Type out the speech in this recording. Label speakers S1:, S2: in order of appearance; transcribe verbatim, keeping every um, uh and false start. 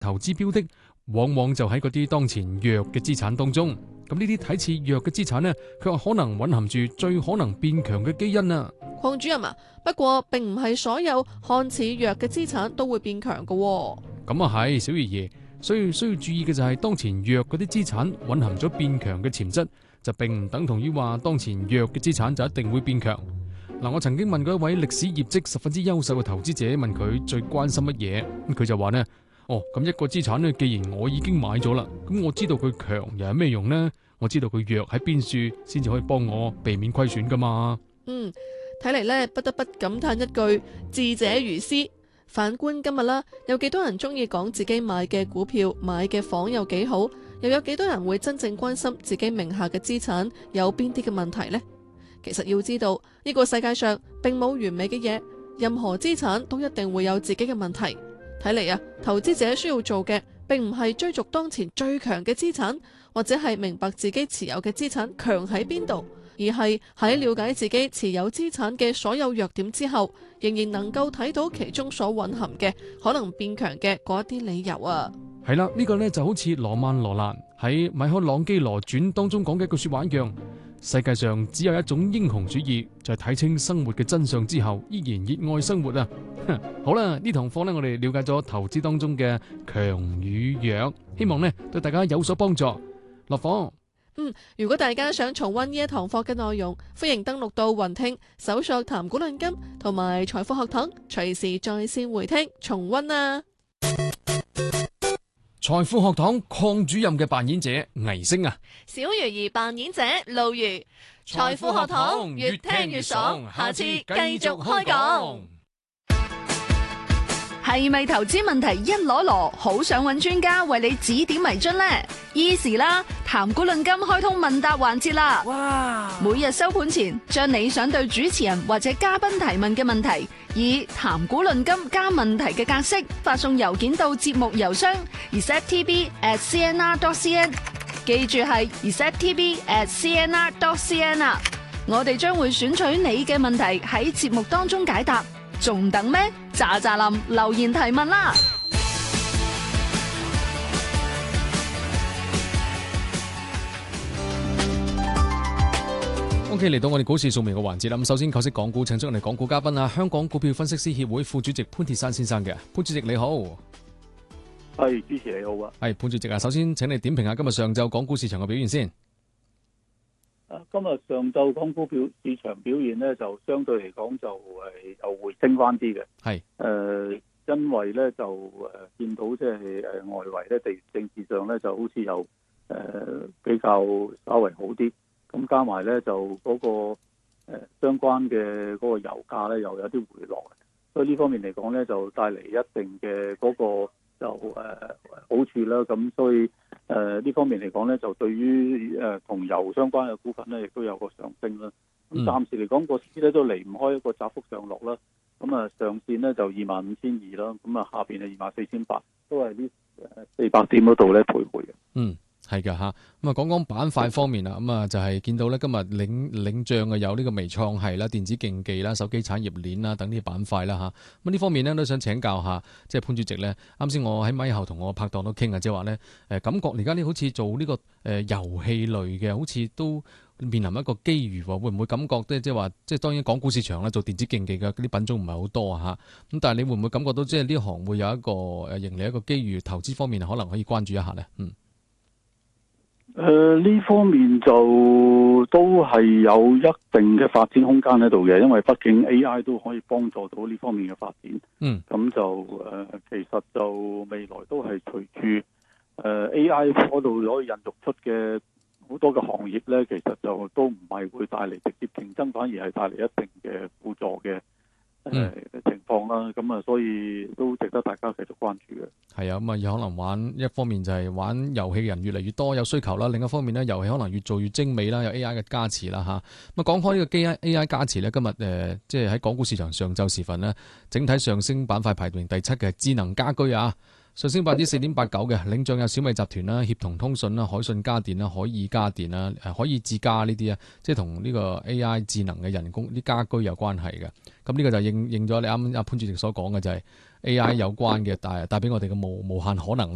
S1: 投資標的往往就喺嗰啲當前弱嘅資產當中。咁呢啲睇似弱嘅資產呢，卻可能蘊含住最可能變強嘅基因啊。
S2: 鄺主任啊，不過並唔係所有看似弱嘅資產都會變強㗎喎。
S1: 咁啊係，小魚兒，所以需要注意嘅就係當前弱嗰啲資產蘊含咗變強嘅潛質，就並唔等同於話當前弱嘅資產就一定會變強。嗱，我曾經問過一位歷史業績十分之優秀嘅投資者，問佢最關心乜嘢，咁佢就話呢：哦，咁一個資產呢，既然我已經買咗啦，咁我知道佢強又有咩用呢？我知道佢弱喺邊處，先至可以幫我避免虧損噶嘛。
S2: 嗯，睇嚟呢，不得不感嘆一句：智者如斯。反觀今日啦，有幾多人中意講自己買嘅股票、買嘅房有幾好，又有幾多人會真正關心自己名下嘅資產有邊啲嘅問題呢？其實要知道，呢個世界上並冇完美嘅嘢，任何資產都一定會有自己嘅問題。睇嚟啊，投資者需要做嘅並唔係追逐當前最強嘅資產，或者係明白自己持有嘅資產強喺邊度，而係喺了解自己持有資產嘅所有弱點之後，仍然能夠睇到其中所蘊含嘅可能變強嘅嗰一啲理由啊。
S1: 係啦，呢個呢就好似羅曼羅蘭喺米開朗基羅傳當中講嘅一句說話一樣，世界上只有一種英雄主義，就係睇清生活嘅真相之後，依然熱愛生活啊！好啦，呢堂課呢，我哋了解咗投資當中嘅強與弱，希望呢對大家有所幫助。落課。
S2: 嗯，如果大家想重溫呢一堂課嘅內容，歡迎登錄到雲聽，搜索談股論金同埋財富學堂，隨時在線回聽重溫啊！
S1: 財富學堂鄺主任嘅扮演者倪星啊，
S2: 小魚兒扮演者路如。財富學堂越聽越爽，下次繼續開講。
S3: 係咪投資問題一籮籮，好想揾專家為你指點迷津呢？Easy 啦，談股論金開通問答環節啦！哇！每日收盤前，將你想對主持人或者嘉賓提問嘅問題，以談股論金加問題嘅格式發送郵件到節目郵箱 receptv at cnr dot cn， 記住係 receptv at cnr dot cn 啊！我哋將會選取你嘅問題喺節目當中解答，仲等咩？喳喳林留言提問啦
S1: ！OK， 嚟到我哋股市掃描嘅環節啦。咁首先，求識港股，請出我哋港股嘉賓啊，香港股票分析師協會副主席潘鐵珊先生嘅。潘主席你好，
S4: 係主持你好啊。
S1: 係潘主席啊，首先請你點評下今日上晝港股市場嘅表現先。
S4: 今日上晝港股票市場表現咧，就相對嚟講就誒又回升翻啲嘅。係誒、呃，因為咧就誒見到即係誒外圍咧地緣政治上咧就好似又誒比較稍微好啲。咁加埋咧就嗰、那個誒、呃、相關嘅嗰個油價咧又有啲回落，所以呢方面嚟講咧就帶嚟一定嘅嗰個就誒、呃、好處啦。咁所以誒呢、呃、方面嚟講咧，就對於誒同油相關嘅股份咧，亦都有個上升啦。咁暫時嚟講，個市咧都離唔開一個窄幅上落啦。咁啊上線咧就二萬五千二啦，咁啊下邊係二萬四千八，都係呢誒四百點嗰度咧徘徊嘅。嗯。
S1: 係噶吓，咁啊講講板塊方面啦，咁啊就係見到咧今日領領漲嘅有呢個微創係啦、電子競技啦、手機產業鏈啦等呢啲板塊啦吓。咁呢方面咧都想請教下，即係潘主席咧。啱先我喺咪後同我拍檔都傾啊，即係話咧誒感覺而家呢好似做呢個誒遊戲類嘅，好似都面臨一個機遇，會唔會感覺咧即係話即係當然港股市場咧做電子競技嘅啲品種唔係好多啊吓。咁但係你會唔會感覺到即係呢行會有一個誒盈利一個機遇，投資方面可能可以關注一下咧？嗯。
S4: 誒、呃，呢方面就都係有一定嘅發展空間喺度嘅，因為畢竟 A I 都可以幫助到呢方面嘅發展。嗯，咁就誒、呃，其實就未來都係隨住誒 A I 嗰度可以孕育出嘅好多嘅行業咧，其實就都唔係會帶嚟直接競爭，反而係帶嚟一定嘅輔助嘅。誒、嗯呃、情況啦，咁啊，所以都值得大家繼續關注嘅。係啊，咁啊，有可能玩一方面就係玩遊戲人越嚟越多，有需求啦；另一方面咧，遊戲可能越做越精美啦，有 A I 嘅加持啦，吓。咁啊，講開呢個 A I 加持咧，今日誒，即係喺港股市場上晝時分呢，整體上升板塊排名第七嘅智能家居啊。上升百分之四點八九嘅，領漲有小米集團啦、協同通訊啦、海信家電啦、海爾家電啦、誒海爾智家呢啲啊，即係同呢個 A I 智能嘅人工啲家居有關係嘅。咁呢個就應應咗你啱啱阿潘主席所講嘅，就係 A I 有關嘅帶帶俾我哋嘅無無限可能。